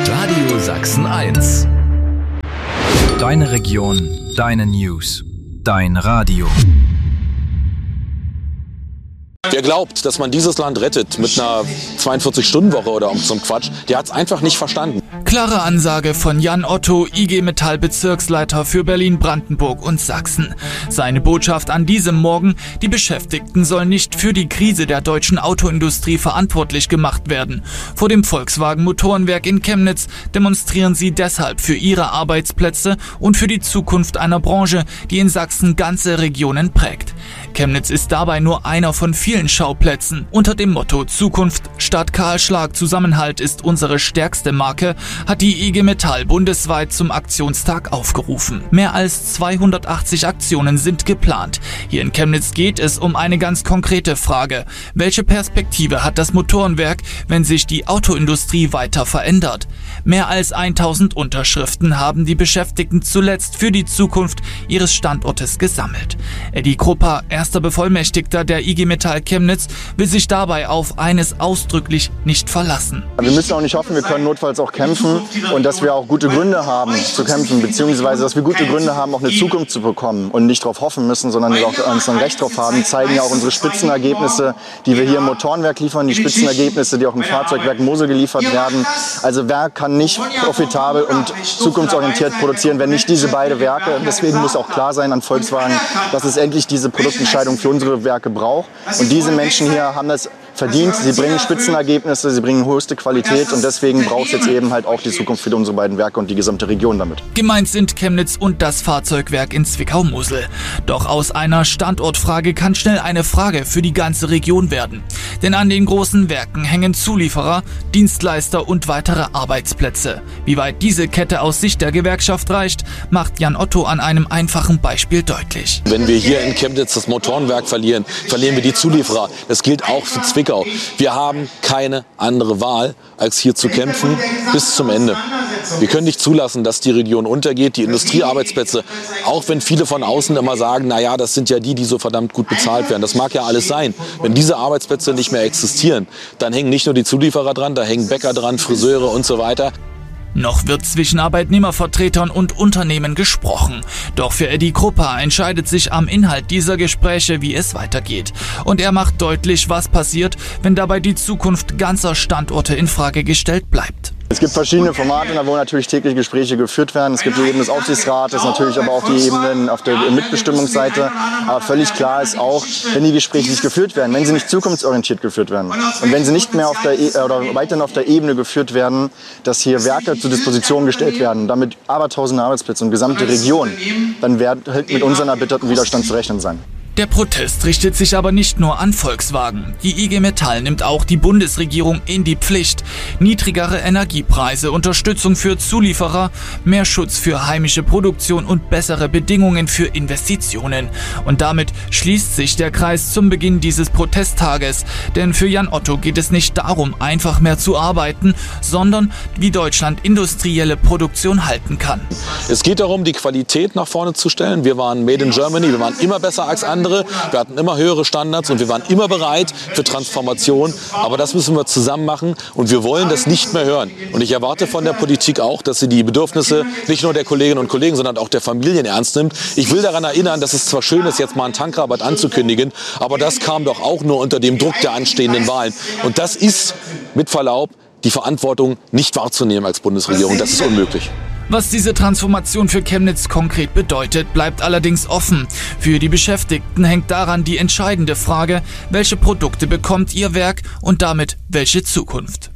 Radio Sachsen 1. Deine Region, deine News, dein Radio. Wer glaubt, dass man dieses Land rettet mit einer 42-Stunden-Woche oder so einem Quatsch, der hat es einfach nicht verstanden. Klare Ansage von Jan Otto, IG Metall Bezirksleiter für Berlin, Brandenburg und Sachsen. Seine Botschaft an diesem Morgen: Die Beschäftigten sollen nicht für die Krise der deutschen Autoindustrie verantwortlich gemacht werden. Vor dem Volkswagen Motorenwerk in Chemnitz demonstrieren sie deshalb für ihre Arbeitsplätze und für die Zukunft einer Branche, die in Sachsen ganze Regionen prägt. Chemnitz ist dabei nur einer von vielen Schauplätzen. Unter dem Motto Zukunft statt Kahlschlag, Zusammenhalt ist unsere stärkste Marke, hat die IG Metall bundesweit zum Aktionstag aufgerufen. Mehr als 280 Aktionen sind geplant. Hier in Chemnitz geht es um eine ganz konkrete Frage: Welche Perspektive hat das Motorenwerk, wenn sich die Autoindustrie weiter verändert? Mehr als 1000 Unterschriften haben die Beschäftigten zuletzt für die Zukunft ihres Standortes gesammelt. Eddie Kruppa, erster Bevollmächtigter der IG Metall Chemnitz, will sich dabei auf eines ausdrücklich nicht verlassen. Wir müssen auch nicht hoffen, wir können notfalls auch kämpfen und dass wir auch gute Gründe haben zu kämpfen, beziehungsweise dass wir gute Gründe haben, auch eine Zukunft zu bekommen und nicht darauf hoffen müssen, sondern wir auch uns ein Recht drauf haben, zeigen ja auch unsere Spitzenergebnisse, die wir hier im Motorenwerk liefern, die Spitzenergebnisse, die auch im Fahrzeugwerk Mosel geliefert werden. Also wer kann nicht profitabel und zukunftsorientiert produzieren, wenn nicht diese beiden Werke? Deswegen muss auch klar sein an Volkswagen, dass es endlich diese Produktentscheidung für unsere Werke braucht. Und diese Menschen hier haben das verdient. Sie bringen Spitzenergebnisse, sie bringen höchste Qualität und deswegen braucht es jetzt eben halt auch die Zukunft für unsere beiden Werke und die gesamte Region damit. Gemeint sind Chemnitz und das Fahrzeugwerk in Zwickau-Mosel. Doch aus einer Standortfrage kann schnell eine Frage für die ganze Region werden. Denn an den großen Werken hängen Zulieferer, Dienstleister und weitere Arbeitsplätze. Wie weit diese Kette aus Sicht der Gewerkschaft reicht, macht Jan Otto an einem einfachen Beispiel deutlich. Wenn wir hier in Chemnitz das Motorenwerk verlieren, verlieren wir die Zulieferer. Das gilt auch für Zwickau. Wir haben keine andere Wahl, als hier zu kämpfen bis zum Ende. Wir können nicht zulassen, dass die Region untergeht, die Industriearbeitsplätze, auch wenn viele von außen immer sagen, naja, das sind ja die so verdammt gut bezahlt werden. Das mag ja alles sein. Wenn diese Arbeitsplätze nicht mehr existieren, dann hängen nicht nur die Zulieferer dran, da hängen Bäcker dran, Friseure und so weiter. Noch wird zwischen Arbeitnehmervertretern und Unternehmen gesprochen. Doch für Eddie Kruppa entscheidet sich am Inhalt dieser Gespräche, wie es weitergeht. Und er macht deutlich, was passiert, wenn dabei die Zukunft ganzer Standorte in Frage gestellt bleibt. Es gibt verschiedene Formate, wo natürlich täglich Gespräche geführt werden. Es gibt die Ebene des Aufsichtsrates, natürlich aber auch die Ebenen auf der Mitbestimmungsseite. Aber völlig klar ist auch, wenn die Gespräche nicht geführt werden, wenn sie nicht zukunftsorientiert geführt werden und wenn sie nicht mehr oder weiterhin auf der Ebene geführt werden, dass hier Werke zur Disposition gestellt werden, damit abertausende Arbeitsplätze und gesamte Region, dann wird mit unserem erbitterten Widerstand zu rechnen sein. Der Protest richtet sich aber nicht nur an Volkswagen. Die IG Metall nimmt auch die Bundesregierung in die Pflicht. Niedrigere Energiepreise, Unterstützung für Zulieferer, mehr Schutz für heimische Produktion und bessere Bedingungen für Investitionen. Und damit schließt sich der Kreis zum Beginn dieses Protesttages. Denn für Jan Otto geht es nicht darum, einfach mehr zu arbeiten, sondern wie Deutschland industrielle Produktion halten kann. Es geht darum, die Qualität nach vorne zu stellen. Wir waren Made in Germany, wir waren immer besser als andere. Wir hatten immer höhere Standards und wir waren immer bereit für Transformation. Aber das müssen wir zusammen machen und wir wollen das nicht mehr hören. Und ich erwarte von der Politik auch, dass sie die Bedürfnisse nicht nur der Kolleginnen und Kollegen, sondern auch der Familien ernst nimmt. Ich will daran erinnern, dass es zwar schön ist, jetzt mal einen Tankrabatt anzukündigen, aber das kam doch auch nur unter dem Druck der anstehenden Wahlen. Und das ist, mit Verlaub, die Verantwortung nicht wahrzunehmen als Bundesregierung. Das ist unmöglich. Was diese Transformation für Chemnitz konkret bedeutet, bleibt allerdings offen. Für die Beschäftigten hängt daran die entscheidende Frage: Welche Produkte bekommt ihr Werk und damit welche Zukunft?